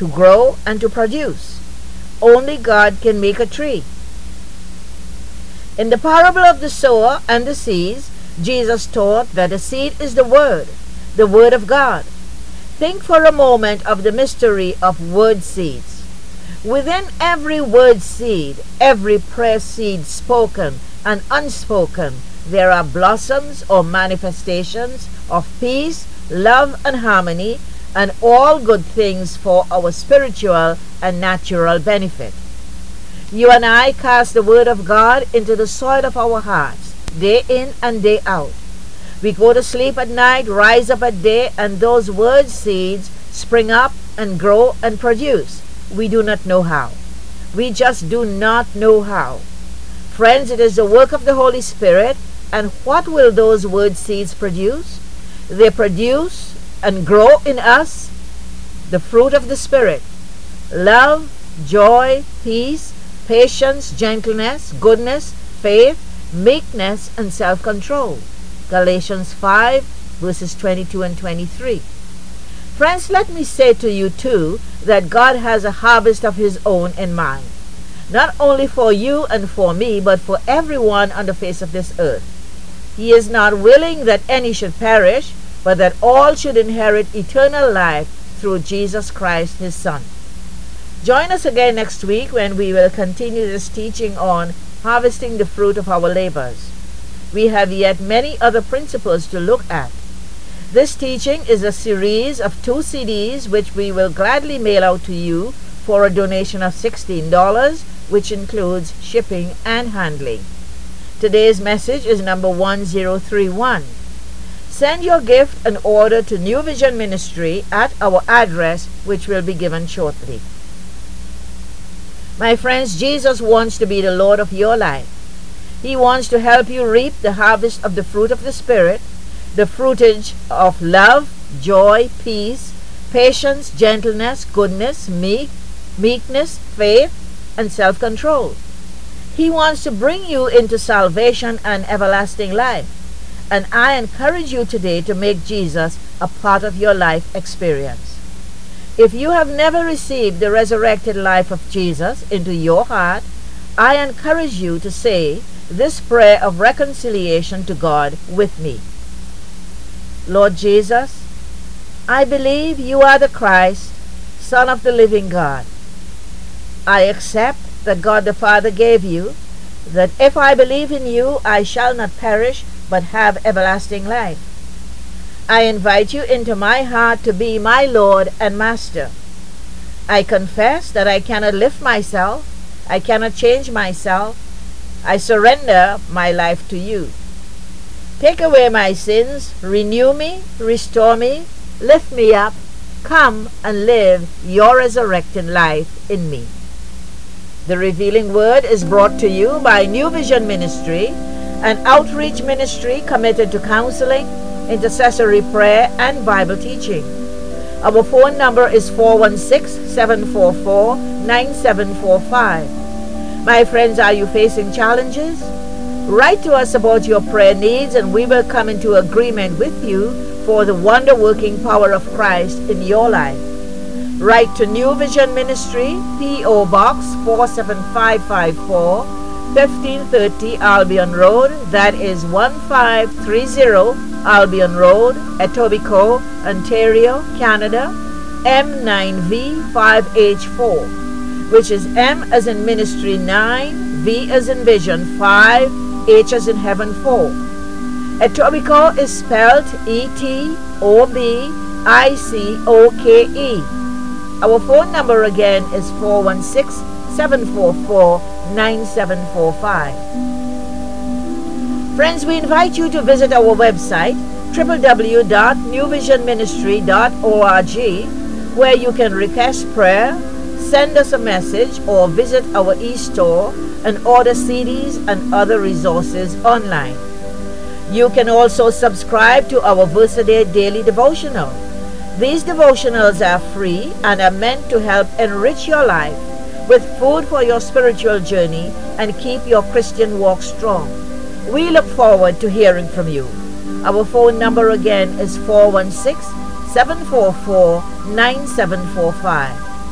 to grow and to produce. Only God can make a tree. In the parable of the sower and the seeds, Jesus taught that the seed is the Word of God. Think for a moment of the mystery of word seeds. Within every word seed, every prayer seed spoken and unspoken, there are blossoms or manifestations of peace, love, and harmony, and all good things for our spiritual and natural benefit. You and I cast the Word of God into the soil of our hearts, day in and day out. We go to sleep at night, rise up at day, and those word seeds spring up and grow and produce. We do not know how. We just do not know how. Friends, it is the work of the Holy Spirit, and what will those word seeds produce? They produce and grow in us the fruit of the Spirit: love, joy, peace, patience, gentleness, goodness, faith, meekness, and self-control. Galatians 5, verses 22 and 23. Friends, let me say to you too that God has a harvest of His own in mind. Not only for you and for me, but for everyone on the face of this earth. He is not willing that any should perish, but that all should inherit eternal life through Jesus Christ, His Son. Join us again next week when we will continue this teaching on harvesting the fruit of our labors. We have yet many other principles to look at. This teaching is a series of 2 CDs which we will gladly mail out to you for a donation of $16, which includes shipping and handling. Today's message is number 1031. Send your gift and order to New Vision Ministry at our address, which will be given shortly. My friends, Jesus wants to be the Lord of your life. He wants to help you reap the harvest of the fruit of the Spirit, the fruitage of love, joy, peace, patience, gentleness, goodness, meekness, faith, and self-control. He wants to bring you into salvation and everlasting life. And I encourage you today to make Jesus a part of your life experience. If you have never received the resurrected life of Jesus into your heart, I encourage you to say this prayer of reconciliation to God with me. Lord Jesus, I believe you are the Christ, Son of the living God. I accept that God the Father gave you, that if I believe in you, I shall not perish, but have everlasting life. I invite you into my heart to be my Lord and Master. I confess that I cannot lift myself, I cannot change myself. I surrender my life to you. Take away my sins, renew me, restore me, lift me up, come and live your resurrected life in me. The Revealing Word is brought to you by New Vision Ministry, an outreach ministry committed to counseling, intercessory prayer, and Bible teaching. Our phone number is 416-744-9745. My friends, are you facing challenges? Write to us about your prayer needs, and we will come into agreement with you for the wonder-working power of Christ in your life. Write to New Vision Ministry, P.O. Box 47554, 1530 Albion Road, that is 1530 Albion Road, Etobicoke, Ontario, Canada, M9V5H4, which is M as in ministry 9, V as in vision 5, H as in heaven 4. Etobicoke is spelled E-T-O-B-I-C-O-K-E. Our phone number again is 416-744-9745. Friends, we invite you to visit our website, www.newvisionministry.org, where you can request prayer, send us a message, or visit our e-store and order CDs and other resources online. You can also subscribe to our Versaday Daily Devotional. These devotionals are free and are meant to help enrich your life with food for your spiritual journey and keep your Christian walk strong. We look forward to hearing from you. Our phone number again is 416-744-9745.